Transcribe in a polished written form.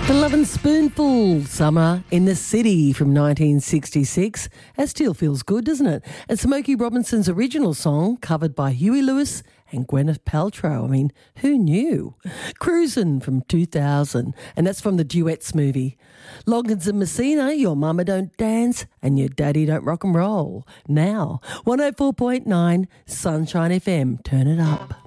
The Lovin' Spoonful, Summer in the City from 1966. That still feels good, doesn't it? And Smokey Robinson's original song, covered by Huey Lewis and Gwyneth Paltrow. I mean, who knew? Cruisin' from 2000, and that's from the Duets movie. Loggins and Messina, Your Mama Don't Dance and Your Daddy Don't Rock and Roll. Now, 104.9 Sunshine FM. Turn it up.